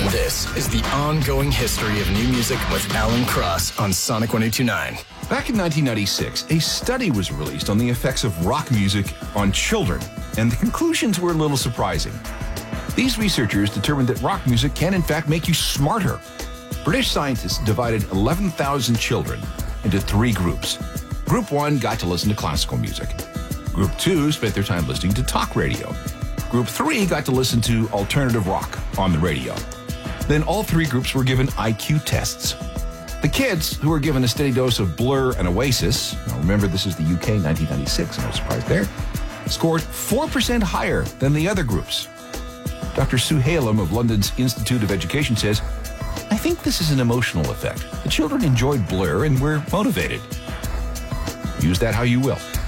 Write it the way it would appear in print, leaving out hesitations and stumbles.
This is the ongoing history of new music with Alan Cross on Sonic 102.9. Back in 1996, a study was released on the effects of rock music on children, and the conclusions were a little surprising. These researchers determined that rock music can in fact make you smarter. British scientists divided 11,000 children into 3 groups. Group 1 got to listen to classical music. Group 2 spent their time listening to talk radio. Group 3 got to listen to alternative rock on the radio. Then all 3 groups were given IQ tests. The kids, who were given a steady dose of Blur and Oasis, now remember this is the UK 1996, no surprise there, scored 4% higher than the other groups. Dr. Sue Halem of London's Institute of Education says, "I think this is an emotional effect. The children enjoyed Blur and were motivated." Use that how you will.